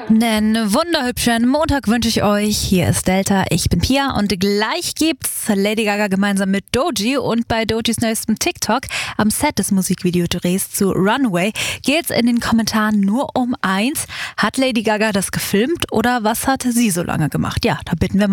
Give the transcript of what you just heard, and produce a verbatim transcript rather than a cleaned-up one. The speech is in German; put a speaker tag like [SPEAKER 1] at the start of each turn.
[SPEAKER 1] Einen wunderhübschen Montag wünsche ich euch. Hier ist Delta, ich bin Pia und gleich gibt's Lady Gaga gemeinsam mit Doji und bei Dojis neuestem TikTok am Set des Musikvideodrehs zu Runway geht's in den Kommentaren nur um eins. Hat Lady Gaga das gefilmt oder was hat sie so lange gemacht? Ja, da bitten wir